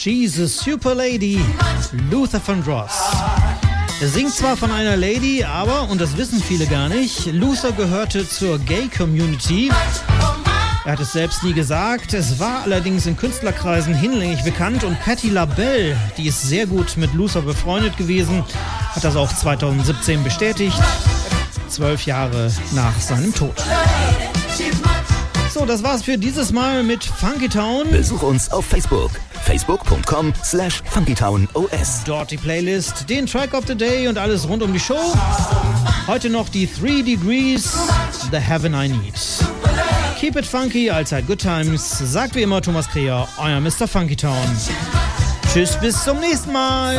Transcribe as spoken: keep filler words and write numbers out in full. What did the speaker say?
She's a Super Lady, Luther Vandross. Er singt zwar von einer Lady, aber, und das wissen viele gar nicht, Luther gehörte zur Gay-Community. Er hat es selbst nie gesagt, es war allerdings in Künstlerkreisen hinlänglich bekannt und Patti LaBelle, die ist sehr gut mit Luther befreundet gewesen, hat das auch zweitausendsiebzehn bestätigt, zwölf Jahre nach seinem Tod. So, das war's für dieses Mal mit Funky Town. Besuch uns auf Facebook. facebook punkt com slash funkytownos. Dort die Playlist, den Track of the Day und alles rund um die Show. Heute noch die Three Degrees, The Heaven I Need. Keep it funky, allzeit good times. Sagt wie immer Thomas Kreher, euer Mister Funky Town. Tschüss, bis zum nächsten Mal.